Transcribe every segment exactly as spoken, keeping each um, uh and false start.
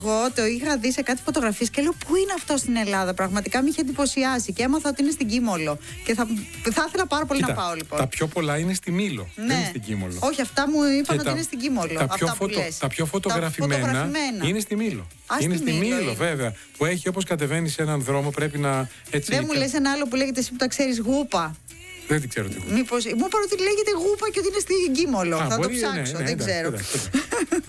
Εγώ το είχα δει σε κάτι φωτογραφίες και λέω πού είναι αυτό στην Ελλάδα. Πραγματικά με είχε εντυπωσιάσει και έμαθα ότι είναι στην Κίμολο. Και θα, θα ήθελα πάρα πολύ Κοίτα, να πάω λοιπόν. Τα πιο πολλά είναι στη Μήλο. Ναι. Δεν είναι στην Κίμολο. Όχι, αυτά μου είπαν ότι τα, είναι στην Κίμολο. Τα πιο, φωτο, τα πιο φωτογραφημένα, τα φωτογραφημένα είναι στη Μήλο. Α, είναι στη στη Μήλο, Μήλο, βέβαια. Που έχει όπως κατεβαίνει σε έναν δρόμο, πρέπει να. Έτσι, δεν μου λες ένα άλλο που λέγεται εσύ που τα ξέρεις, Γούπα. Δεν την ξέρω τι γούπα. Μήπως. Μου είπαν ότι λέγεται Γούπα και ότι είναι στην Κίμολο. Α, θα μπορεί, το ψάξω, ναι, ναι, δεν εντάξει, ξέρω. εντάξει, εντάξει.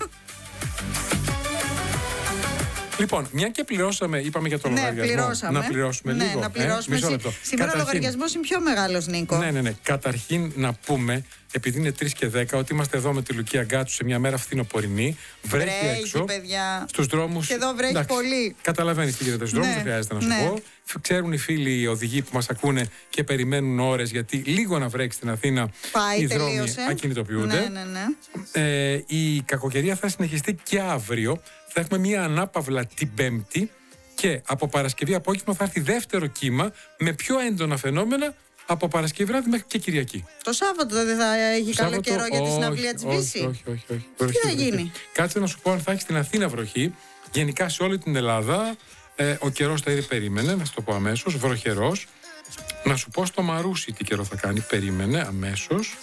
Λοιπόν, μια και πληρώσαμε, είπαμε για το ναι, λογαριασμό. Πληρώσαμε. Να πληρώσουμε ναι, λίγο. Να πληρώσουμε. Ε, μισό λεπτό. Σήμερα ο λογαριασμός είναι πιο μεγάλος, Νίκο. Ναι, ναι, ναι. Καταρχήν να πούμε, επειδή είναι τρεις και δέκα, ότι είμαστε εδώ με τη Λουκία Γκάτσου σε μια μέρα φθινοπορεινή. Βρέχει, βρέχει έξω. Παιδιά. Στους δρόμους. Και εδώ βρέχει εντάξει, πολύ. Καταλαβαίνεις τι γίνεται στους δρόμους, ναι, δεν χρειάζεται να σου ναι. πω. Ξέρουν οι φίλοι, οι οδηγοί που μας ακούνε και περιμένουν ώρες, γιατί λίγο να βρέξει στην Αθήνα. Πάει, οι δρόμοι τελείωσε. ακινητοποιούνται. Ναι, ναι, ναι. Ε, η κακοκαιρία θα συνεχιστεί και αύριο. Θα έχουμε μια ανάπαυλα την Πέμπτη. Και από Παρασκευή απόγευμα θα έρθει δεύτερο κύμα με πιο έντονα φαινόμενα από Παρασκευή βράδυ μέχρι και Κυριακή. Το Σάββατο δεν θα έχει καλό καιρό για τη συναυλία της Βύση. Όχι, όχι, όχι, όχι. Τι θα γίνει? Κάτσε να σου πω αν θα έχει στην Αθήνα βροχή. Γενικά σε όλη την Ελλάδα ε, ο καιρός θα ήδη περίμενε, να σου το πω αμέσως, βροχερός. Να σου πω στο Μαρούσι τι καιρό θα κάνει, περίμενε αμέσως.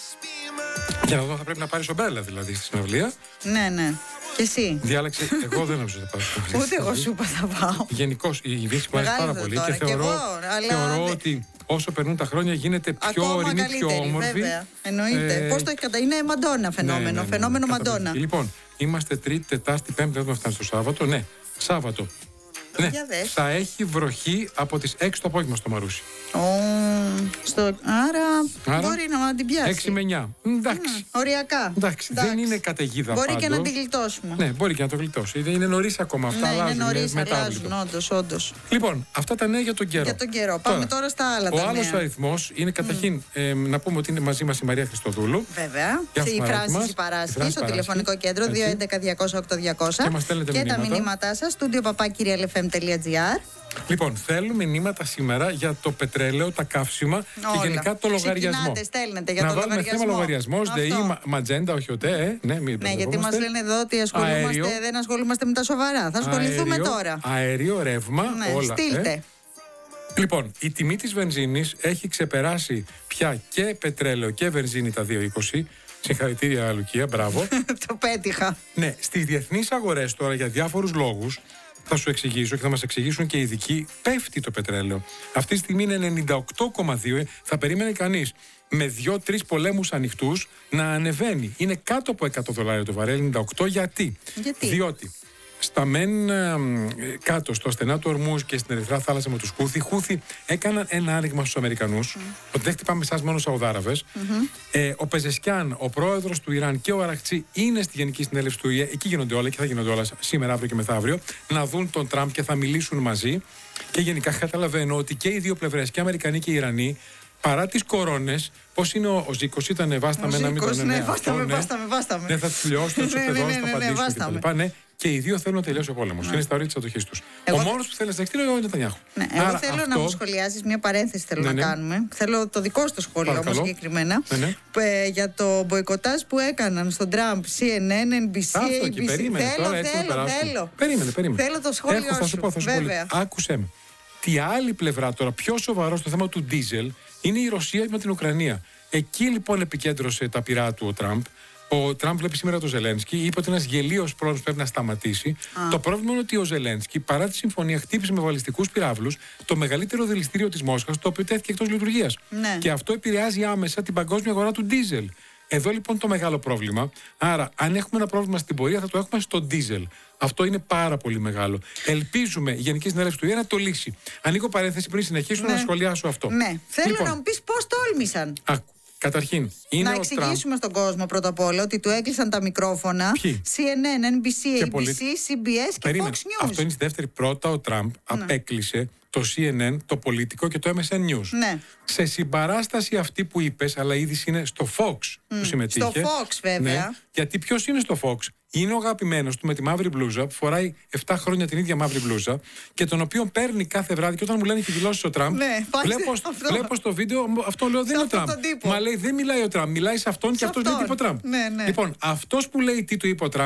Για να δω, θα πρέπει να πάρεις ομπρέλα δηλαδή στη συναυλία. Ναι, ναι. Και εσύ. Διάλεξε, εγώ δεν νομίζω ότι θα πάω. Ούτε εγώ σου είπα θα πάω. Γενικώς η Βύση μου αρέσει πάρα πολύ και θεωρώ, εγώ, θεωρώ δε... ότι όσο περνούν τα χρόνια γίνεται πιο ακόμα όρημη, πιο όμορφη. Βέβαια, εννοείται. Ε... Πώς το έχει κατα... Είναι Μαντόνα φαινόμενο. Ναι, ναι, ναι, φαινόμενο ναι, Μαντόνα. Λοιπόν, είμαστε Τρίτη, Τετάρτη, Πέμπτη, δεν θα φτάνει στο Σάββατο. Ναι, Σάββατο. Ναι, θα έχει βροχή από τις έξι το απόγευμα στο Μαρούσι. Oh, στο... Άρα, Άρα μπορεί να την πιάσει. έξι με εννιά. Εντάξει. Mm, οριακά. Εντάξει. Εντάξει. Δεν είναι καταιγίδα μπορεί πάντως. Και να την γλιτώσουμε. Ναι, μπορεί και να το γλιτώσει. Είναι νωρίς ακόμα αυτά. Ναι, αλλάζουν, είναι νωρίς, αλλάζουν, όντως, όντως. Λοιπόν, αυτά τα νέα για τον καιρό. Για τον καιρό. Πάμε τώρα, τώρα στα άλλα. Ο άλλος αριθμός είναι καταρχήν mm. ε, να πούμε ότι είναι μαζί μας η Μαρία Χριστοδούλου. Βέβαια. Η Φράνσις Παράσκη στο τηλεφωνικό κέντρο δύο έντεκα διακόσια οκτώ διακόσια. Και μας στέλνετε και τα μηνύματά σας στούντιο παπάκι ελ εφ εμ τελεία τζι άρ. Λοιπόν, θέλουμε μηνύματα σήμερα για το πετρέλαιο, τα καύσιμα όλα. Και γενικά το λογαριασμό. Στέλνετε για να το βάλουμε λογαριασμό. θέμα λογαριασμό, ΔΕΗ, ματζέντα, όχι οτέ. Ε, ναι, μην ναι γιατί μας λένε εδώ ότι ασχολούμαστε, αέριο, δεν ασχολούμαστε με τα σοβαρά. Θα ασχοληθούμε αέριο, τώρα. Αέριο, ρεύμα, ναι, όλα. Στείλτε. Ε. Λοιπόν, η τιμή της βενζίνης έχει ξεπεράσει πια και πετρέλαιο και βενζίνη τα δύο είκοσι. Συγχαρητήρια, Λουκία, μπράβο. Το πέτυχα. Ναι, στις διεθνείς αγορές τώρα για διάφορους λόγους. Θα σου εξηγήσω και θα μας εξηγήσουν και οι ειδικοί. Πέφτει το πετρέλαιο. Αυτή τη στιγμή είναι ενενήντα οκτώ κόμμα δύο. Θα περίμενε κανείς με δύο-τρεις πολέμους ανοιχτούς να ανεβαίνει. Είναι κάτω από εκατό δολάρια το βαρέλι. ενενήντα οκτώ γιατί? γιατί? Διότι στα μεν ε, κάτω στο στενά του Ορμούζ και στην Ερυθρά Θάλασσα με τους Χούθη, οι Χούθη έκαναν ένα άνοιγμα στους Αμερικανούς mm. ότι δεν χτυπάμε εσάς μόνο Σαουδάραβες. Mm-hmm. Ε, ο Πεζεσκιάν, ο πρόεδρος του Ιράν και ο Αραχτσί είναι στη Γενική Συνέλευση του ΙΕ. Εκεί γίνονται όλα και θα γίνονται όλα σήμερα, αύριο και μεθαύριο. Να δουν τον Τραμπ και θα μιλήσουν μαζί. Και γενικά καταλαβαίνω ότι και οι δύο πλευρές, και οι Αμερικανοί και οι Ιρανοί, παρά τις κορώνες, πώς είναι ο, ο Ζήκος, ήταν βάσταμε να μην τον ναι, ναι, βάσταμε, ναι, βάσταμε, βάσταμε. Ναι, θα τους πληρώσω, θα τους επεδώσω, θα απαντήσουν κτλ. Ναι, και οι δύο θέλουν να τελειώσει ο πόλεμος. Ναι. Είναι στα ωρία της αντοχής τους. Εγώ... Ο μόνος που θέλει να εκτείνει είναι ο Νετανιάχου. Ναι, εγώ Άρα, θέλω αυτό... να μου σχολιάσεις μια παρένθεση θέλω ναι, ναι. να κάνουμε. Θέλω το δικό σου σχόλιο όμως συγκεκριμένα. Ναι, ναι. Ε, για το μποϊκοτάζ που έκαναν στον Τραμπ, σι εν εν, εν μπι σι, έι μπι σι. Περίμενε, θέλω, τώρα, έτσι θέλω, θέλω. Περίμενε, περίμενε. Θέλω το σχόλιο Έχω, θα σου πω, θα σου βέβαια. πω. Άκουσέ με. Τι άλλη πλευρά τώρα, πιο σοβαρό στο θέμα του ντίζελ, είναι η Ρωσία με την Ουκρανία. Εκεί λοιπόν επικέντρωσε τα πειρά του ο Τραμπ. Ο Τραμπ βλέπει σήμερα τον Ζελένσκι, είπε ότι ένας γελίος πρόεδρος πρέπει να σταματήσει. Α. Το πρόβλημα είναι ότι ο Ζελένσκι, παρά τη συμφωνία, χτύπησε με βαλιστικούς πυράβλους το μεγαλύτερο δηληστήριο της Μόσχας, το οποίο τέθηκε εκτός λειτουργίας. Ναι. Και αυτό επηρεάζει άμεσα την παγκόσμια αγορά του ντίζελ. Εδώ λοιπόν το μεγάλο πρόβλημα. Άρα, αν έχουμε ένα πρόβλημα στην πορεία, θα το έχουμε στο ντίζελ. Αυτό είναι πάρα πολύ μεγάλο. Ελπίζουμε η Γενική Συνέλευση του ΙΕ να το λύσει. Ανοίγω παρένθεση πριν συνεχίσω ναι. να σχολιάσω αυτό. Ναι. Θέλω λοιπόν, να μου πεις πώς τόλμησαν. Άκου. Καταρχήν, είναι να ο εξηγήσουμε Τραμπ... στον κόσμο πρώτα απ' όλα ότι του έκλεισαν τα μικρόφωνα. Ποιοι? σι εν εν, εν μπι σι, έι μπι σι, σι μπι ες και Περίμενε. Fox News. Αυτό είναι στη δεύτερη. Πρώτα ο Τραμπ ναι. απέκλεισε το σι εν εν, το Πολιτικό και το εμ ες εν News. Ναι. Σε συμπαράσταση αυτή που είπες, αλλά ήδη είναι στο Fox mm. που συμμετείχε. Στο Fox βέβαια. Ναι, γιατί ποιος είναι στο Fox? Είναι ο αγαπημένος του με τη μαύρη μπλούζα που φοράει επτά χρόνια την ίδια μαύρη μπλούζα και τον οποίο παίρνει κάθε βράδυ και όταν μου λένε και δηλώσεις ο Τραμπ, ναι, βλέπω, βλέπω στο βίντεο αυτό λέω δεν είναι ο Τραμπ. Μα λέει δεν μιλάει ο Τραμπ, μιλάει σε αυτόν σε και αυτός λέει τύπο Τραμπ. Ναι, ναι. Λοιπόν, αυτός που λέει τι του είπε ο Τραμπ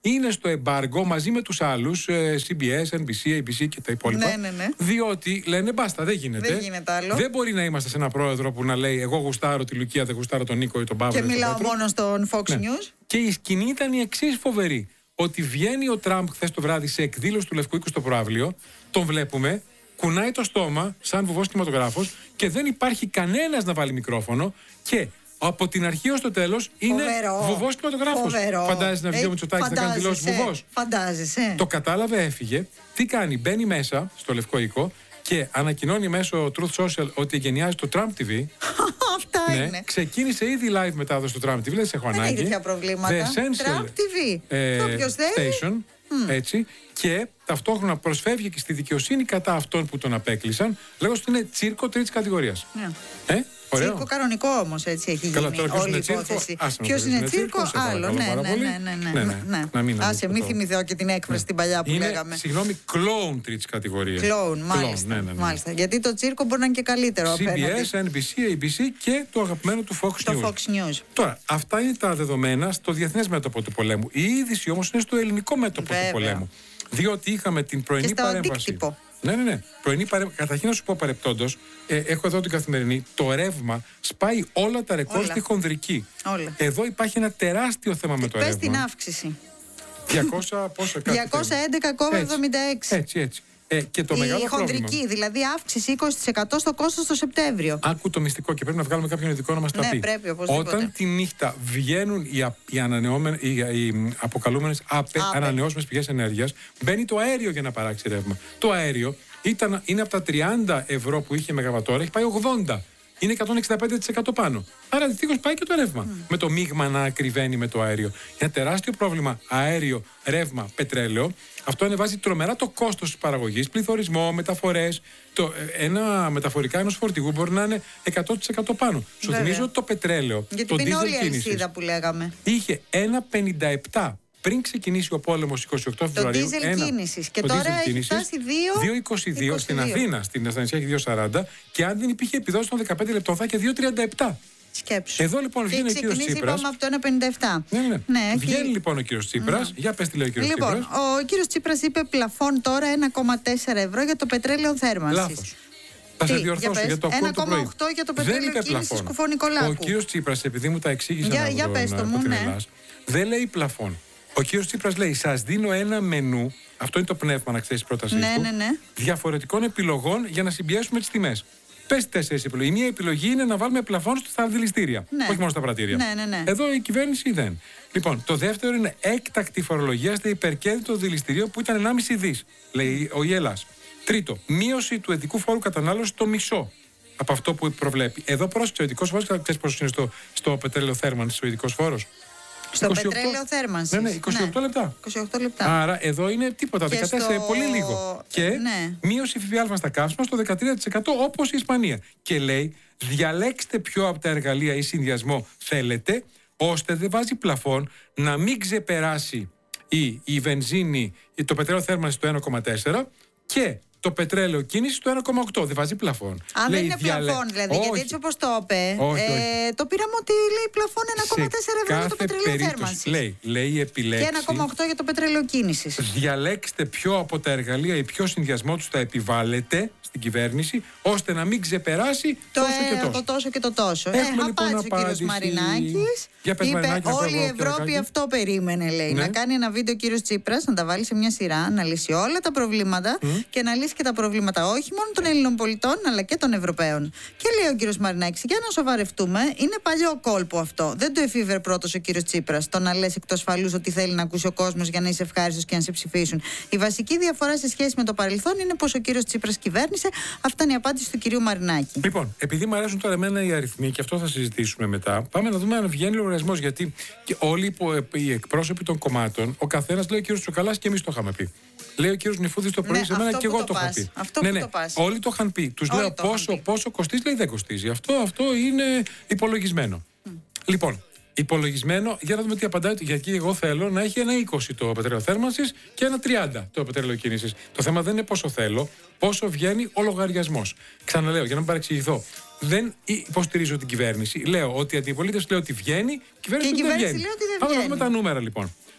είναι στο εμπάργκο μαζί με τους άλλους, σι μπι ες, εν μπι σι, έι μπι σι και τα υπόλοιπα. Ναι, ναι, ναι. Διότι λένε μπάστα, δεν γίνεται. Δεν γίνεται άλλο. Δεν μπορεί να είμαστε σε ένα πρόεδρο που να λέει εγώ γουστάρω τη Λουκία, δεν γουστάρω τον Νίκο ή τον Παύλο. Και μιλάω μόνο στον Fox ναι. News. Και η σκηνή ήταν η εξής φοβερή. Ότι βγαίνει ο Τραμπ χθες το βράδυ σε εκδήλωση του Λευκού Οίκου στο προαύλιο, τον βλέπουμε, κουνάει το στόμα σαν βουβός κινηματογράφος και δεν υπάρχει κανένας να βάλει μικρόφωνο και από την αρχή ως το τέλος είναι βουβός κινηματογράφος. Φαντάζεσαι να βγει ο Μητσοτάκης να κάνει δηλώσεις βουβός. Φαντάζεσαι. Το κατάλαβε, έφυγε. Τι κάνει, μπαίνει μέσα στο Λευκό Οίκο και ανακοινώνει μέσω Truth Social ότι εγκαινιάζει το Trump τι βι. Αυτά ναι, είναι. Ξεκίνησε ήδη live μετάδοση στο Trump τι βι, δεν σε έχω ανάγκη. Δεν έχει τέτοια προβλήματα. The Essential Trump τι βι. ε, Station, mm. έτσι, και ταυτόχρονα προσφεύγει και στη δικαιοσύνη κατά αυτών που τον απέκλεισαν, λέγοντας ότι είναι τσίρκο τρίτης κατηγορίας. Yeah. Ε, ωραίο. Τσίρκο κανονικό όμως, έτσι έχει Καλά, γίνει τώρα, όλη η υπόθεση. Ποιος είναι τσίρκο, άλλο. Ναι, ναι, ναι, ναι. Άσε, μη θυμηθώ και την έκφραση την παλιά που λέγαμε. Συγγνώμη, κλόουν τρίτης κατηγορίας. Κλόουν, μάλιστα. Γιατί το τσίρκο μπορεί να είναι και καλύτερο. σι μπι ες, εν μπι σι, έι μπι σι και το αγαπημένο του Fox News. Το Fox News. Τώρα, αυτά είναι τα δεδομένα στο διεθνές μέτωπο του πολέμου. Η είδηση όμως είναι στο ελληνικό μέτωπο του πολέμου. Διότι είχαμε την πρωινή και παρέμβαση. Ναι, ναι, ναι. Πρωινή παρέμβαση. Καταρχήν να σου πω παρεπτόντως, ε, έχω εδώ την καθημερινή, το ρεύμα σπάει όλα τα ρεκόρ στη χονδρική. Όλα. Εδώ υπάρχει ένα τεράστιο θέμα με το Πες ρεύμα. την αύξηση. διακόσια, πόσο, διακόσια έντεκα κόμμα εβδομήντα έξι. Έτσι, έτσι. Ε, και το η μεγάλο χονδρική, πρόβλημα. δηλαδή αύξηση είκοσι τοις εκατό στο κόστος το Σεπτέμβριο. Άκου το μυστικό και πρέπει να βγάλουμε κάποιον ειδικό να μας τα ναι, πει. Πρέπει, οπωσδήποτε. Όταν τη νύχτα βγαίνουν οι, α, οι, οι, οι αποκαλούμενες ΑΠΕ, ανανεώσιμες πηγές ενέργειας, μπαίνει το αέριο για να παράξει ρεύμα. Το αέριο ήταν, είναι από τα τριάντα ευρώ που είχε μεγαβατόρα, έχει πάει ογδόντα. Είναι εκατόν εξήντα πέντε τοις εκατό πάνω. Άρα δυστυχώς πάει και το ρεύμα. Mm. Με το μείγμα να ακριβένει με το αέριο. Ένα τεράστιο πρόβλημα αέριο, ρεύμα, πετρέλαιο. Αυτό ανεβάζει τρομερά το κόστος της παραγωγής, πληθωρισμό, μεταφορές. Το, ένα μεταφορικά ενός φορτηγού μπορεί να είναι εκατό τοις εκατό πάνω. Σου θυμίζω ότι το πετρέλαιο. Γιατί το είναι όλη η κίνησης, αλυσίδα που λέγαμε. Είχε ένα πενήντα επτά. Πριν ξεκινήσει ο πόλεμος είκοσι οκτώ Φεβρουαρίου. Το δίζελ κίνησης. Και τώρα έχει φτάσει δύο είκοσι δύο στην Αθήνα. Στην Αθηνασία έχει δύο σαράντα. Και αν δεν υπήρχε επιδόση των δεκαπέντε λεπτών θα είχε δύο τριάντα επτά. Σκέψου. Εδώ λοιπόν βγαίνει ο κύριος Τσίπρας. Είπαμε από το ένα πενήντα επτά. Ναι, ναι. ναι βγαίνει έχει... λοιπόν ο κύριος Τσίπρας. Mm. Για πες τι λέει ο κύριος λοιπόν, Τσίπρας. Ο κύριος Τσίπρας είπε πλαφόν τώρα ένα κόμμα τέσσερα ευρώ για το πετρέλαιο θέρμανσης. Λάθος. Θα σε διορθώσω για, για το ακούω το πρωί. ένα κόμμα οκτώ για το πετρέλαιο κίνησης Κουφό-Νικολάκου. Ο κύριος Τσίπρας, επειδή μου τα εξήγησε για, να για από, πες το από μου, την ναι. Ελλάς, δεν λέει πλαφόν. Ο κύριος Τσίπρας λέει: σας δίνω ένα μενού, αυτό είναι το πνεύμα να ξέρεις πρότασή ναι, του, ναι, ναι. διαφορετικών επιλογών για να συμπιέσουμε τις τιμές. Πες τέσσερις επιλογές. Η μία επιλογή είναι να βάλουμε πλαφόν στα αντιληστήρια. Ναι. Όχι μόνο στα πρατήρια. Ναι, ναι, ναι. Εδώ η κυβέρνηση δεν. Λοιπόν, το δεύτερο είναι έκτακτη φορολογία στα υπερκέρδη δηληστηρίων που ήταν ενάμιση δις, λέει ο Ιελάς. Τρίτο, μείωση του ετικού φόρου κατανάλωσης στο μισό από αυτό που προβλέπει. Εδώ πρόσεξε ο ειδικός φόρος, ξέρεις πόσο είναι στο, στο πετρέλαιο θέρμανσης ο ειδικός φόρος. Στο είκοσι οκτώ, πετρέλαιο θέρμανσης. Ναι, ναι, είκοσι οκτώ ναι. λεπτά. είκοσι οκτώ λεπτά. Άρα εδώ είναι τίποτα, και δεκατέσσερα, στο... πολύ λίγο. Και ναι. μείωση ΦΠΑ στα καύσιμα στο δεκατρία τοις εκατό όπως η Ισπανία. Και λέει, διαλέξτε ποιο από τα εργαλεία ή συνδυασμό θέλετε, ώστε δεν βάζει πλαφόν να μην ξεπεράσει η, η βενζίνη, το πετρέλαιο θέρμανσης στο ένα κόμμα τέσσερα και το πετρέλαιο κίνηση στο ένα κόμμα οκτώ. Δεν βάζει πλαφόν. Αν λέει, δεν είναι διαλέ... πλαφόν, δηλαδή, όχι. γιατί έτσι όπως το είπε, όχι, όχι. Ε, το πήραμε ότι λέει πλαφόν ένα κόμμα τέσσερα ευρώ για το πετρέλαιο θέρμανσης. Λέει, λέει επιλέξει. Και ένα κόμμα οκτώ για το πετρέλαιο κίνησης. Διαλέξτε ποιο από τα εργαλεία ή ποιο συνδυασμό του θα επιβάλλετε στην κυβέρνηση, ώστε να μην ξεπεράσει το, τόσο ε, και τόσο. Το τόσο και το τόσο. Έχουμε ε, λοιπόν απάντησε ο κύριος Μαρινάκης. Είπε Μαρινάκη, όλη η Ευρώπη αυτό περίμενε, λέει. Ναι. Να κάνει ένα βίντεο ο κύριος Τσίπρας, να τα βάλει σε μια σειρά, να λύσει όλα τα προβλήματα mm. και να λύσει και τα προβλήματα όχι μόνο των Έλληνων πολιτών, αλλά και των Ευρωπαίων. Και λέει ο κύριος Μαρινάκης, για να σοβαρευτούμε, είναι παλιό κόλπο αυτό. Δεν το εφήβερε πρώτος ο κύριος Τσίπρας. Το να λες εκτός φαλούς ότι θέλει να ακούσει ο κόσμος για να είσαι ευχάριστος και να σε ψηφίσουν. Η βασική διαφορά σε σχέση με το παρελθόν είναι πως ο κύριος Τσίπρας κυβέρνησε. Αυτά είναι η απάντηση του κυρίου Μαρινάκη. Λοιπόν, επειδή μου αρέσουν τώρα εμένα οι αριθμοί και αυτό θα συζητήσουμε μετά, πάμε να δούμε αν βγαίνει λογαριασμός. Γιατί και όλοι οι εκπρόσωποι των κομμάτων, ο καθένας λέει ο κύριος Τσουκαλάς και εμείς το είχαμε πει. Λέει ο κύριος Νιφούδης το πρωί ναι, σε μένα και εγώ το, το είχα πει. Αυτό ναι, που ναι, το πας. Όλοι το είχαν πει. Τους λέω πόσο, πόσο κοστίζει, λέει δεν κοστίζει. Αυτό, αυτό είναι υπολογισμένο. Mm. Λοιπόν, υπολογισμένο, για να δούμε τι απαντάει, γιατί εγώ θέλω να έχει ένα είκοσι το πετρέλαιο θέρμανσης και ένα τριάντα το πετρέλαιο κίνησης. Το θέμα δεν είναι πόσο θέλω, πόσο βγαίνει ο λογαριασμός. Ξαναλέω, για να μην παρεξηγηθώ. Δεν υποστηρίζω την κυβέρνηση. Λέω ότι η αντιπολίτευση λέει ότι βγαίνει, η κυβέρνηση, και η δεν κυβέρνηση βγαίνει. λέει ότι δεν Πάμε βγαίνει. να δούμε τα νούμερα λοιπόν.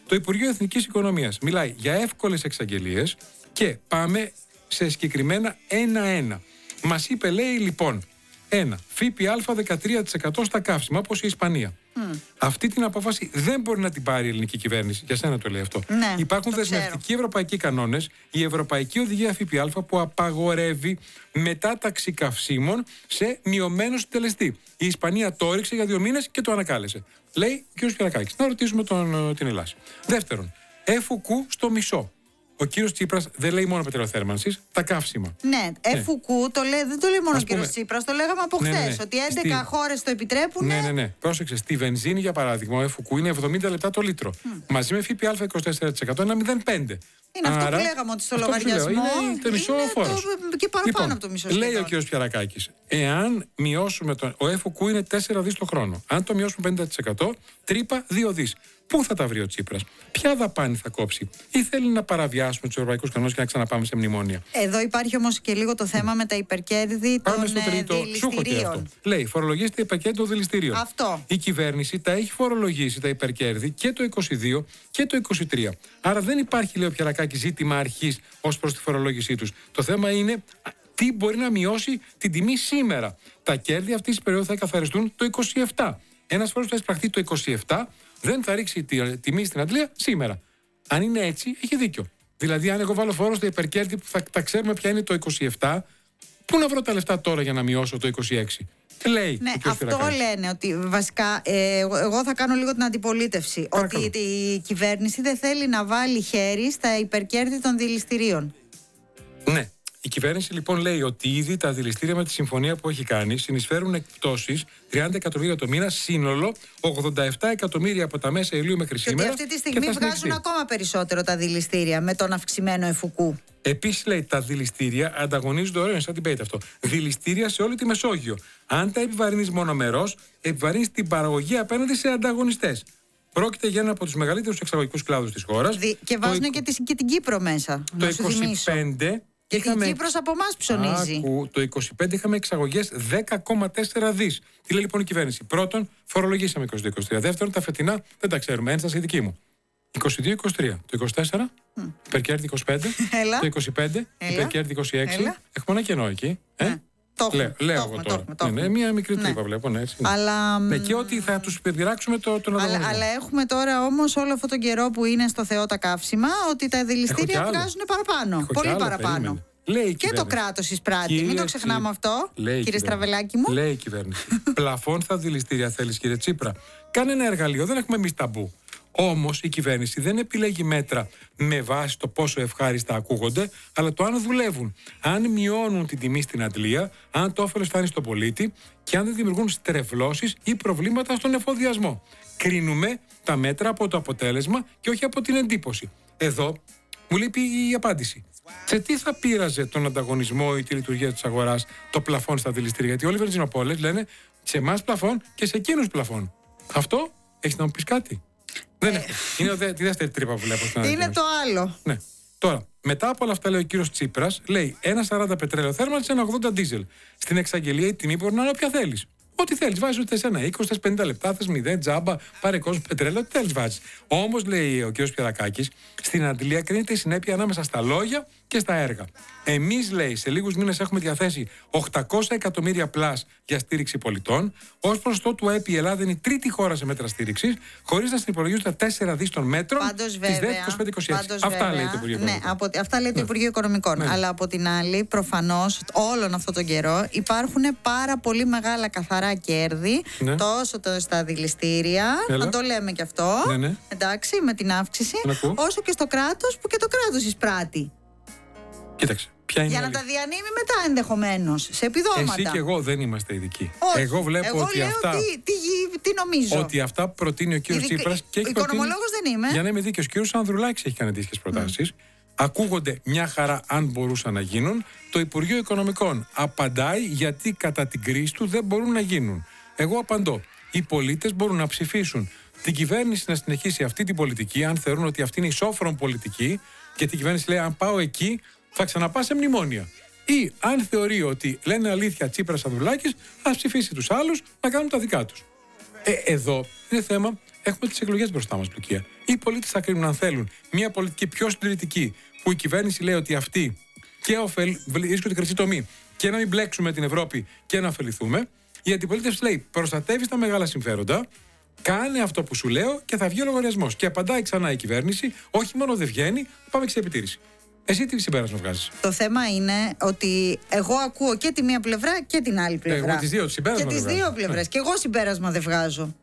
Το Υπουργείο Εθνικής Οικονομίας μιλάει για εύκολες εξαγγελίες και πάμε σε συγκεκριμένα ένα-ένα. Μας είπε, λέει, λοιπόν, ένα, ΦΠΑ δεκατρία τοις εκατό στα καύσιμα, όπως η Ισπανία. Mm. Αυτή την απόφαση δεν μπορεί να την πάρει η ελληνική κυβέρνηση. Για σένα το λέει αυτό. Ναι, υπάρχουν δεσμευτικοί ευρωπαϊκοί κανόνες, η Ευρωπαϊκή Οδηγία ΦΠΑ που απαγορεύει μετάταξη καυσίμων σε μειωμένο συντελεστή. Η Ισπανία το έριξε για δύο μήνες και το ανακάλεσε. Λέει ο κ. Πιερακάκης. Να ρωτήσουμε τον, την Ελλάδα. Δεύτερον, εφ-ου-κου στο μισό. Ο κύριος Τσίπρας δεν λέει μόνο πετρελαιοθέρμανσης, τα καύσιμα. Ναι, εφ-ου-κου ναι. το λέει, δεν το λέει μόνο ο κύριος Τσίπρας, το λέγαμε από χθες. Ναι, ναι, ναι. Ότι έντεκα στη... χώρες το επιτρέπουν. Ναι, ναι, ναι. Πρόσεξε. Στη βενζίνη, για παράδειγμα, ο εφ-ου-κου είναι εβδομήντα λεπτά το λίτρο. Mm. Μαζί με ΦΠΑ είκοσι τέσσερα τοις εκατό είναι μηδέν κόμμα πέντε τοις εκατό. Είναι Άρα, αυτό που λέγαμε ότι στο λογαριασμό είναι το μισό φόρος. Το... και παραπάνω λοιπόν, από το μισό. Λέει ο κύριος Πιερακάκης, εάν μειώσουμε τον. Ο εφ-ου-κου είναι τέσσερα δις το χρόνο. Αν το μειώσουμε πενήντα τοις εκατό, τρύπα δύο δις. Πού θα τα βρει ο Τσίπρας, ποια δαπάνη θα κόψει, ή θέλει να παραβιάσουμε τους ευρωπαϊκούς κανόνες και να ξαναπάμε σε μνημόνια. Εδώ υπάρχει όμως και λίγο το θέμα mm. με τα υπερκέρδη των δηληστηρίων. Λέει, φορολογήστε τα υπερκέρδη των δηληστηρίων. Αυτό. Η κυβέρνηση τα έχει φορολογήσει τα υπερκέρδη και το είκοσι δύο και το είκοσι τρία. Άρα δεν υπάρχει, λέει ο Πιερακάκης, ζήτημα αρχής ως προς τη φορολόγησή τους. Το θέμα είναι τι μπορεί να μειώσει την τιμή σήμερα. Τα κέρδη αυτής της περίοδου θα καθαριστούν το είκοσι επτά. Ένας φόρος που θα εισπραχθεί το είκοσι επτά δεν θα ρίξει τη τιμή στην αντλία σήμερα. Αν είναι έτσι, έχει δίκιο. Δηλαδή, αν εγώ βάλω φόρο στα υπερκέρδη που θα τα ξέρουμε ποια είναι το είκοσι επτά, πού να βρω τα λεφτά τώρα για να μειώσω το είκοσι έξι. Τι λέει. Ναι, αυτό λένε ότι βασικά ε, εγώ θα κάνω λίγο την αντιπολίτευση. Παρακαλώ. Ότι η κυβέρνηση δεν θέλει να βάλει χέρι στα υπερκέρδη των δηληστηρίων. Ναι. Η κυβέρνηση λοιπόν λέει ότι ήδη τα δηληστήρια με τη συμφωνία που έχει κάνει συνεισφέρουν εκπτώσεις τριάντα εκατομμύρια το μήνα, σύνολο ογδόντα επτά εκατομμύρια από τα μέσα Ιουλίου μέχρι σήμερα. Και αυτή τη στιγμή βγάζουν ακόμα περισσότερο τα δηληστήρια με τον αυξημένο εφ-ου-κου. Επίσης λέει τα δηληστήρια ανταγωνίζονται, ωραίο είναι σαν debate αυτό, δηληστήρια σε όλη τη Μεσόγειο. Αν τα επιβαρύνεις μονομερός, επιβαρύνεις την παραγωγή απέναντι σε ανταγωνιστές. Πρόκειται για ένα από τους μεγαλύτερους εξαγωγικούς κλάδους της χώρας. Δι... Και βάζουν το... και, τη... και την Κύπρο μέσα. Το είκοσι πέντε. Και είχαμε... η Κύπρος από εμάς ψωνίζει. Άκου, το είκοσι πέντε είχαμε εξαγωγές δέκα κόμμα τέσσερα δις. Τι λέει λοιπόν η κυβέρνηση. Πρώτον, φορολογήσαμε είκοσι δύο είκοσι τρία. Δεύτερον, τα φετινά δεν τα ξέρουμε. Ένσταση δική μου. είκοσι δύο είκοσι τρία. Το είκοσι τέσσερα, mm. υπερκέρδη είκοσι πέντε. Έλα. Το είκοσι πέντε, Έλα. υπερκέρδη είκοσι έξι. Έλα. Έχουμε ένα κενό εκεί. Ε? Ναι. Το Λέω, λέω εγώ τώρα. Το ναι, ναι, μια μικρή τρύπα ναι. βλέπω. Ναι, έτσι, ναι. Αλλά... ναι, και ότι θα τους πειράξουμε το, τον αλλά, αλλά έχουμε τώρα όμως όλο αυτόν τον καιρό που είναι στο Θεό τα καύσιμα ότι τα δηληστήρια βγάζουν παραπάνω. Έχω πολύ παραπάνω. Λέει και το κράτος εισπράττει. Κύριε Μην το ξεχνάμε αυτό, λέει κύριε Στραβελάκη μου. Λέει η κυβέρνηση. Πλαφόν στα δηληστήρια θέλεις, κύριε Τσίπρα. Κάνε ένα εργαλείο, δεν έχουμε εμείς ταμπού. Όμως η κυβέρνηση δεν επιλέγει μέτρα με βάση το πόσο ευχάριστα ακούγονται, αλλά το αν δουλεύουν. Αν μειώνουν την τιμή στην αντλία, αν το όφελος φτάνει στον πολίτη και αν δεν δημιουργούν στρεβλώσεις ή προβλήματα στον εφοδιασμό. Κρίνουμε τα μέτρα από το αποτέλεσμα και όχι από την εντύπωση. Εδώ μου λείπει η απάντηση. Σε τι θα πείραζε τον ανταγωνισμό ή τη λειτουργία της αγοράς το πλαφόν στα δηληστήρια? Γιατί όλοι οι βενζινοπόλες λένε σε εμάς πλαφόν και σε εκείνους πλαφόν. Αυτό έχεις να μου πεις κάτι? Δεν ε... είναι δε, τη δεύτερη τρύπα που βλέπω στην είναι το άλλο. Ναι. Τώρα, μετά από όλα αυτά, λέει ο κύριος Τσίπρας, λέει ένα σαράντα πετρέλαιο θέρμανση, ένα ογδόντα δίζελ. Στην εξαγγελία η τιμή μπορεί να είναι όποια θέλεις. Ό,τι θέλεις, βάζεις ούτε σε ένα είκοσι, θες πενήντα λεπτά, θες μηδέν, τζάμπα, πάρε κόσμο πετρέλαιο, ό,τι θέλεις βάζεις. Όμως, λέει ο κ. Πιερακάκης, στην αντλία κρίνεται η συνέπεια ανάμεσα στα λόγια και στα έργα. Εμείς, λέει, σε λίγους μήνες έχουμε διαθέσει οκτακόσια εκατομμύρια πλάς για στήριξη πολιτών. Ως προς το του ΑΕΠ η Ελλάδα είναι η τρίτη χώρα σε μέτρα στήριξης, χωρίς να συνυπολογίζουν τα τέσσερα δις των μέτρων της ΔΕΚ είκοσι πέντε είκοσι έξι. Αυτά λέει το Υπουργείο ναι, Οικονομικών. Από, αυτά λέει το Υπουργείο Οικονομικών. Ναι. Αλλά από την άλλη, προφανώς, όλον αυτόν τον καιρό υπάρχουν πάρα πολύ μεγάλα καθαρά κέρδη, ναι. τόσο το, στα δηληστήρια, Έλα. να το λέμε και αυτό, ναι, ναι. εντάξει, με την αύξηση, όσο και στο κράτος, που και το κράτος εισπράττει. Κοίταξε. Ποια είναι για να τα διανύμει μετά ενδεχομένως σε επιδόματα. Εσύ και εγώ δεν είμαστε ειδικοί. Όχι. Εγώ βλέπω εγώ ότι λέω αυτά. Τι, τι, τι νομίζω. Ότι αυτά που προτείνει ο κ. Ειδικ... Τσίπρας. Και έχει οικονομολόγος προτείνει, δεν είμαι. Για να είμαι δίκαιος, ο κ. Ανδρουλάκης έχει κάνει αντίστοιχες προτάσεις. Mm. Ακούγονται μια χαρά αν μπορούσαν να γίνουν. Το Υπουργείο Οικονομικών απαντάει γιατί κατά την κρίση του δεν μπορούν να γίνουν. Εγώ απαντώ. Οι πολίτες μπορούν να ψηφίσουν την κυβέρνηση να συνεχίσει αυτή την πολιτική, αν θεωρούν ότι αυτή είναι η σόφρον πολιτική, γιατί η κυβέρνηση λέει: αν πάω εκεί, θα ξαναπάω σε μνημόνια. Ή αν θεωρεί ότι λένε αλήθεια Τσίπρας Ανδρουλάκης, ας ψηφίσει τους άλλους να κάνουν τα δικά τους. Ε, εδώ είναι θέμα έχουμε τις εκλογές μπροστά μας, Λουκία. Οι πολίτες θα κρίνουν αν θέλουν μια πολιτική πιο συντηρητική, που η κυβέρνηση λέει ότι αυτή και ωφελ, βρίσκονται χρυσή τομή και να μην μπλέξουμε την Ευρώπη και να ωφεληθούμε. Η αντιπολίτευση λέει: προστατεύει τα μεγάλα συμφέροντα, κάνε αυτό που σου λέω και θα βγει ο λογαριασμός. Και απαντάει ξανά η κυβέρνηση: όχι μόνο δεν βγαίνει, πάμε σε επιτήρηση. Εσύ τι συμπέρασμα βγάζεις? Το θέμα είναι ότι εγώ ακούω και τη μία πλευρά και την άλλη πλευρά. Εγώ τις δύο, συμπέρασμα και τις δύο πλευρές. Και εγώ συμπέρασμα δεν βγάζω.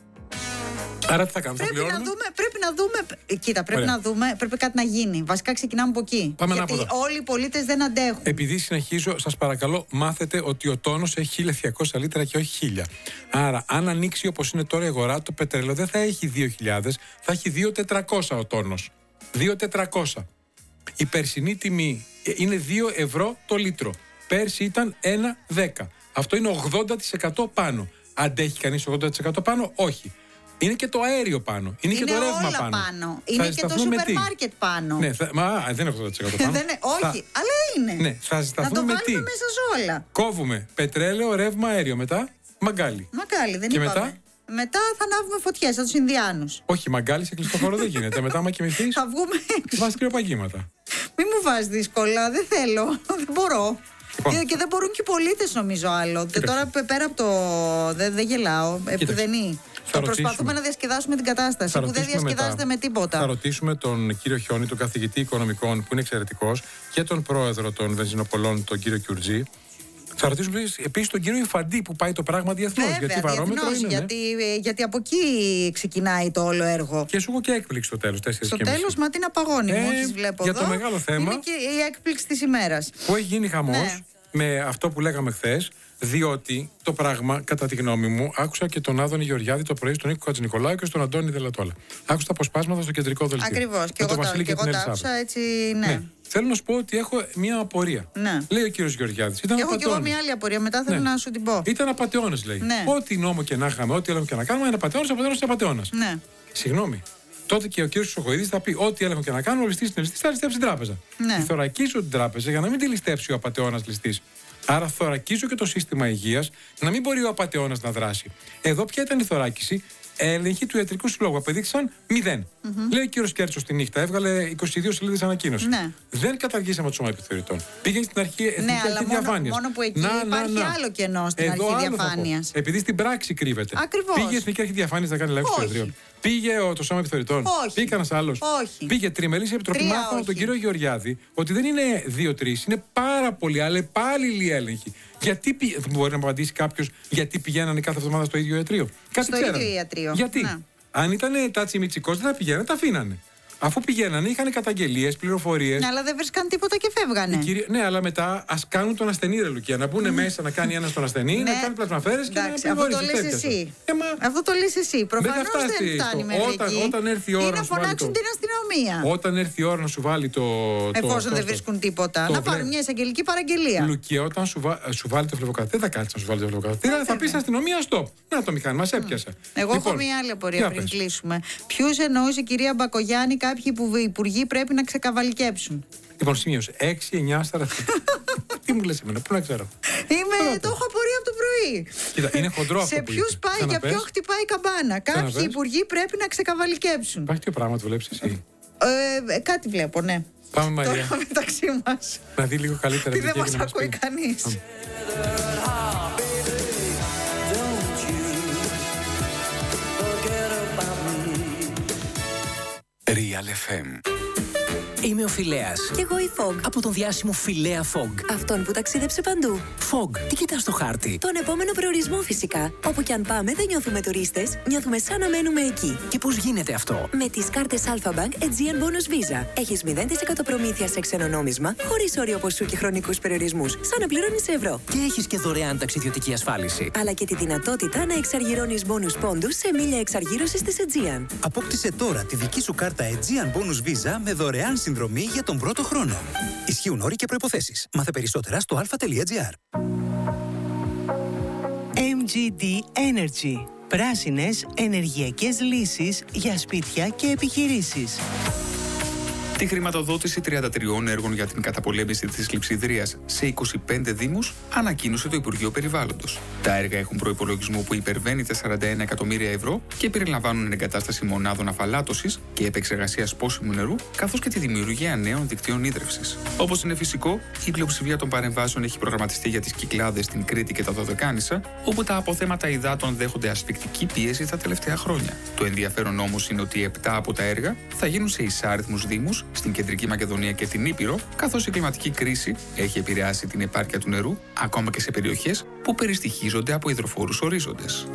Άρα τι θα κάνουμε, πρέπει, θα να δούμε, πρέπει να δούμε. Κοίτα, πρέπει Ωραία. να δούμε, πρέπει κάτι να γίνει. Βασικά ξεκινάμε από εκεί. Πάμε γιατί ανάποδα. όλοι οι πολίτες δεν αντέχουν. Επειδή συνεχίζω, σας παρακαλώ, μάθετε ότι ο τόνος έχει χίλια διακόσια λίτρα και όχι χίλια. Άρα, αν ανοίξει όπως είναι τώρα η αγορά, το πετρέλαιο δεν θα έχει δύο χιλιάδες, θα έχει δύο χιλιάδες τετρακόσια ο τόνος. δύο χιλιάδες τετρακόσια. Η περσινή τιμή είναι δύο ευρώ το λίτρο. Πέρσι ήταν ένα δέκα. Αυτό είναι ογδόντα τοις εκατό πάνω. Αντέχει κανείς ογδόντα τοις εκατό πάνω? Όχι. Είναι και το αέριο πάνω. Είναι, είναι και το ρεύμα όλα πάνω. πάνω. Είναι και το σούπερ μάρκετ πάνω. Ναι, θα, μα δεν είναι ογδόντα τοις εκατό πάνω. δεν είναι, όχι, θα, αλλά είναι. Ναι, θα ζηταθούμε να το με βάλουμε τι? μέσα σε όλα. Κόβουμε πετρέλαιο, ρεύμα, αέριο. Μετά μαγκάλι. Μαγκάλι, δεν και είπαμε. μετά? Μετά θα ανάβουμε φωτιές, σαν τους Ινδιάνους. Όχι, μαγκάλι σε κλειστό χώρο δεν γίνεται. Μετά, άμα κοιμηθείς, θα βγούμε έξω. Βάζει κρυοπαγήματα. Μην μου βάζει δύσκολα, δεν θέλω. Δεν μπορώ. Λοιπόν. Και, και δεν μπορούν και οι πολίτες, νομίζω, άλλο. Και τώρα πέρα από το. Δεν δε γελάω. Επουδενή. Θα προσπαθούμε να διασκεδάσουμε την κατάσταση που δεν διασκεδάζεται μετά με τίποτα. Θα ρωτήσουμε τον κύριο Χιόνι, τον καθηγητή οικονομικών, που είναι εξαιρετικός, και τον πρόεδρο των βενζινοπολών, τον κύριο Κιουρτζή. Θα ρωτήσουμε επίσης τον κύριο Ιφαντή, που πάει το πράγμα διεθνώς. Βέβαια, γιατί βαρόμετρο είναι. Γιατί, ναι. γιατί από εκεί ξεκινάει το όλο έργο. Και σου έχω και έκπληξη στο τέλος. Στο τέλος, μα την απαγώνει ε, μου, τις βλέπω για εδώ. Το μεγάλο θέμα. Είναι και η έκπληξη της ημέρας. Που έχει γίνει χαμός, ναι, με αυτό που λέγαμε χθες. Διότι το πράγμα, κατά τη γνώμη μου, άκουσα και τον Άδωνη Γεωργιάδη το πρωί, στον Νίκο Χατζηνικολάου και στον Αντώνη Δελατόλα. Άκουσα τα αποσπάσματα στο κεντρικό δελτίο. Ακριβώς. Και εγώ τα, και εγώ τα άκουσα έτσι, ναι. ναι. Θέλω να σου πω ότι έχω μια απορία. Ναι. Λέει ο κύριος Γεωργιάδης. Και έχω και εγώ μια άλλη απορία. Μετά θέλω ναι. να σου την πω. Ήταν απατεώνας, λέει. Ναι. Ό,τι νόμο και να είχαμε, ό,τι έλεγχο και να κάνουμε, είναι απατεώνας, απατεώνας και απατεώνας. Ναι. Συγγνώμη. Τότε και ο κύριος Χρυσοχοΐδης θα πει: ό,τι έλεγχο και να κάνουμε, ο ληστής είναι ληστής, θα ληστέψει την τράπεζα. Ναι. Τη θωρακίζω την τράπεζα για να μην τη ληστέψει ο απατεώνας ληστής. Άρα θωρακίζω και το σύστημα υγείας να μην μπορεί ο απατεώνας να δράσει. Εδώ ποια ήταν η θωράκιση? Έλεγχοι του ιατρικού συλλόγου απεδείχθησαν μηδέν. Mm-hmm. Λέει ο κύριος Κέρτσος τη νύχτα, έβγαλε είκοσι δύο σελίδες ανακοίνωση. Ναι. Δεν καταργήσαμε το σώμα επιθεωρητών. Πήγαινε στην αρχή εθνική ναι, αρχή διαφάνειας. Μόνο που εκεί να, υπάρχει να, να. άλλο κενό στην Εδώ αρχή διαφάνειας. Επειδή στην πράξη κρύβεται. Ακριβώς. Πήγε στην εθνική αρχή διαφάνειας να κάνει λάβη του Προεδρείου. Πήγε ο, το σώμα επιθεωρητών. Όχι. Πήγε κανένα άλλο. Πήγε τριμελής επιτροπή. Μάθαμε από τον κύριο Γεωργιάδη ότι δεν είναι δύο-τρεις, είναι πάρα πολλοί άλλοι υπάλληλοι έλεγχοι. Γιατί πη... μπορεί να απαντήσει κάποιος γιατί πηγαίνανε κάθε εβδομάδα στο ίδιο ιατρείο? Κάτι στο ξέρανε. ίδιο ιατρείο. Γιατί? Ναι. Αν ήταν τάτσι Μητσικός δεν θα πηγαίνανε, τα αφήνανε. Αφού πηγαίνανε, είχαν καταγγελίες, πληροφορίες. Ναι, αλλά δεν βρίσκαν τίποτα και φεύγανε. Κυρία... Ναι, αλλά μετά ας κάνουν τον ασθενή, ρε Λουκία. Να μπουν mm. μέσα να κάνει ένα τον ασθενή, ναι. να κάνει πλασμαφέρες και εντάξει, να πληγωρήσει. Αυτό το λες εσύ. Ε, μα... Αυτό το λες εσύ. Προφανώς δεν, δεν φτάνει μέχρι όταν, εκεί. Όταν έρθει η ώρα ή να να φωνάξουν το... την αστυνομία. Όταν έρθει η ώρα να σου βάλει το. Εφόσον το... δεν βρίσκουν τίποτα. Το... Να πάρουν μια εισαγγελική παραγγελία. Λουκία, όταν σου, βα... σου βάλει το φλεβοκρατήρα, δεν θα κάτσει να σου βάλει το φλεβοκρατήρα. Θα πει στην αστυνομία, stop. Να το μηχάνημα, σε έπιασε. Εγώ έχω μια άλλη απορία πριν κλείσουμε. Ποιου εννοούσε η κυρία Μπακογιάννη κάποιοι που υπουργοί πρέπει να ξεκαβαλικέψουν? Λοιπόν, σημείωσε. έξι εννιά σαράντα. Τι μου λες εμένα, πού να ξέρω. Είμαι, το έχω απορία από το πρωί. Κοίτα, είναι χοντρό αυτό. Σε ποιου πάει, για ποιον χτυπάει η καμπάνα. Κάποιοι υπουργοί πρέπει να ξεκαβαλικέψουν. Υπάρχει τι πράγμα, το βλέπεις εσύ? Ε, κάτι βλέπω, ναι. Πάμε, Μαρία. Τώρα μεταξύ μας. Να δει λίγο καλύτερα. Τι δεν μας ακούει κανείς. Real εφ εμ. Είμαι ο Φιλέας. Κι εγώ η Fog. Από τον διάσημο Φιλέα Fog. Αυτόν που ταξίδεψε παντού. Fog, τι κοιτάς στο χάρτη? Τον επόμενο προορισμό φυσικά. Όπου κι αν πάμε δεν νιώθουμε τουρίστες, νιώθουμε σαν να μένουμε εκεί. Και πώς γίνεται αυτό? Με τις κάρτες Alpha-Bank Aegean Bonus Visa. Έχεις μηδέν τοις εκατό προμήθεια σε ξένο νόμισμα, χωρίς όριο ποσού και χρονικούς περιορισμούς. Σαν να πληρώνεις σε ευρώ. Και έχεις και δωρεάν ταξιδιωτική ασφάλιση. Αλλά και τη δυνατότητα να εξαργυρώνεις bonus πόντους σε μίλια εξαργύρωσης της Aegean. Απόκτησε τώρα τη δική σου κάρτα Aegean Bonus Visa με δωρεάν συνδρομή για τον πρώτο χρόνο. Ισχύουν όροι και προϋποθέσεις. Μάθε περισσότερα στο αλφα τελεία τζι άρ. εμ τζι ντι Energy. Πράσινες ενεργειακές λύσεις για σπίτια και επιχειρήσεις. τη χρηματοδότηση τριάντα τριών έργων για την καταπολέμηση της κλειψιδρίας σε είκοσι πέντε δήμους, ανακοίνωσε το Υπουργείο Περιβάλλοντος. Τα έργα έχουν προϋπολογισμό που υπερβαίνει τα σαράντα ένα εκατομμύρια ευρώ και περιλαμβάνουν εγκατάσταση μονάδων αφαλάτωσης και επεξεργασίας πόσιμου νερού, καθώς και τη δημιουργία νέων δικτύων ίδρυυσης. Όπως είναι φυσικό, η πλειοψηφία των παρεμβάσεων έχει προγραμματιστεί για τις Κυκλάδες, την Κρήτη και τα Δωδεκάνησα, όπου τα αποθέματα υδάτων δέχονται ασφυκτική πίεση τα τελευταία χρόνια. Το ενδιαφέρον όμως είναι ότι επτά από τα έργα θα γίνουν σε εισάριθμους δήμους, στην Κεντρική Μακεδονία και την Ήπειρο, καθώς η κλιματική κρίση έχει επηρεάσει την επάρκεια του νερού, ακόμα και σε περιοχές που περιστοιχίζονται από υδροφόρους ορίζοντες.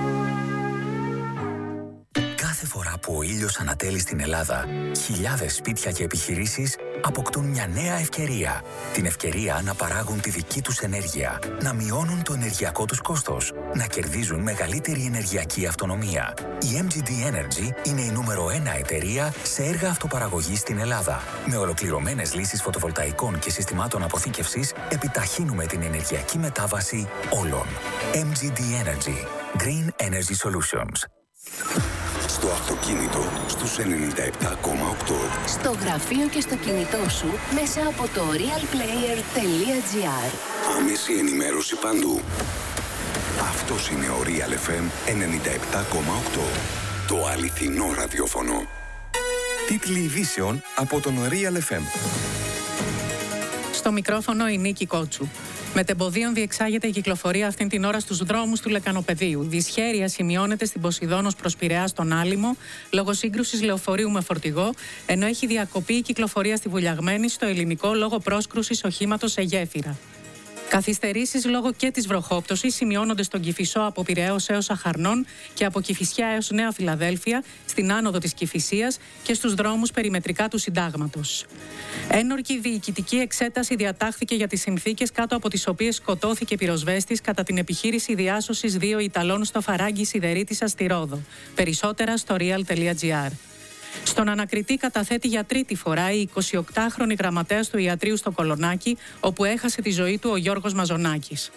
Κάθε φορά που ο ήλιος ανατέλει στην Ελλάδα, χιλιάδες σπίτια και επιχειρήσεις αποκτούν μια νέα ευκαιρία. Την ευκαιρία να παράγουν τη δική τους ενέργεια, να μειώνουν το ενεργειακό τους κόστος, να κερδίζουν μεγαλύτερη ενεργειακή αυτονομία. Η εμ τζι ντι Energy είναι η νούμερο ένα εταιρεία σε έργα αυτοπαραγωγής στην Ελλάδα. Με ολοκληρωμένες λύσεις φωτοβολταϊκών και συστημάτων αποθήκευσης, επιταχύνουμε την ενεργειακή μετάβαση όλων. εμ τζι ντι Energy. Green Energy Solutions. Στο αυτοκίνητο, στους ενενήντα επτά κόμμα οκτώ. Στο γραφείο και στο κινητό σου, μέσα από το realplayer τελεία gr. Άμεση ενημέρωση παντού. Αυτός είναι ο Real εφ εμ ενενήντα επτά κόμμα οκτώ. Το αληθινό ραδιόφωνο. Τίτλοι ειδήσεων από τον Real εφ εμ. Στο μικρόφωνο η Νίκη Κότσου. Μετεμποδίων διεξάγεται η κυκλοφορία αυτήν την ώρα στους δρόμους του Λεκανοπεδίου. Δυσχέρεια σημειώνεται στην Ποσειδώνος προς Πειραιά στον Άλυμο λόγω σύγκρουσης λεωφορείου με φορτηγό, ενώ έχει διακοπεί η κυκλοφορία στη Βουλιαγμένη στο Ελληνικό λόγω πρόσκρουσης οχήματος σε γέφυρα. Καθυστερήσεις λόγω και της βροχόπτωσης σημειώνονται στον Κηφισό από Πειραιώς έως Αχαρνών και από Κηφισιά έως Νέα Φιλαδέλφια, στην άνοδο της Κηφισίας και στους δρόμους περιμετρικά του Συντάγματος. Ένορκη διοικητική εξέταση διατάχθηκε για τις συνθήκες κάτω από τις οποίες σκοτώθηκε πυροσβέστης κατά την επιχείρηση διάσωσης δύο Ιταλών στο Φαράγγι Σιδερίτισσα στη Ρόδο. Περισσότερα στο real τελεία gr. Στον ανακριτή καταθέτει για τρίτη φορά η εικοσιοκτάχρονη γραμματέας του ιατρείου στο Κολονάκι, όπου έχασε τη ζωή του ο Γιώργος Μαζονάκης.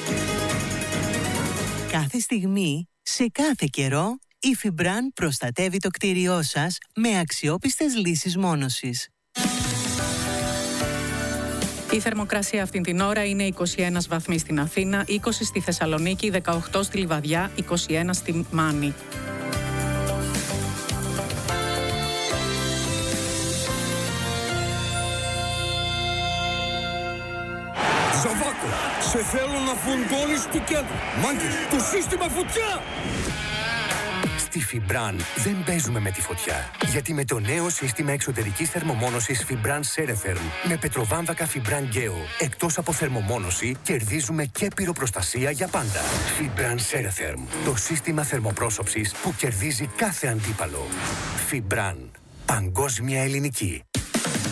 Κάθε στιγμή, σε κάθε καιρό, η Fibran προστατεύει το κτίριό σας με αξιόπιστες λύσεις μόνωσης. Η θερμοκρασία αυτήν την ώρα είναι είκοσι ένα βαθμοί στην Αθήνα, είκοσι στη Θεσσαλονίκη, δεκαοκτώ στη Λιβαδιά, είκοσι ένα στη Μάνη. Ζαβάκο, σε θέλω να φουντώνεις του κέντρου. Μάγκες, το σύστημα φωτιά! Στη Fibran δεν παίζουμε με τη φωτιά. Γιατί με το νέο σύστημα εξωτερικής θερμομόνωσης Fibran Ceretherm με πετροβάμβακα Fibran Geo, εκτός από θερμομόνωση, κερδίζουμε και πυροπροστασία για πάντα. Fibran Ceretherm, το σύστημα θερμοπρόσωψης που κερδίζει κάθε αντίπαλο. Fibran, παγκόσμια ελληνική.